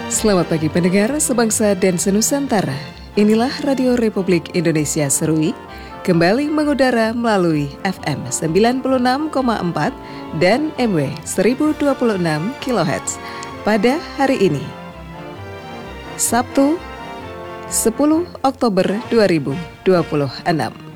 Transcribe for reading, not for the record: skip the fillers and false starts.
Selamat pagi pendengar sebangsa dan senusantara. Inilah Radio Republik Indonesia Serui, kembali mengudara melalui FM 96,4 dan MW 1026 kHz pada hari ini, Sabtu 10 Oktober 2026.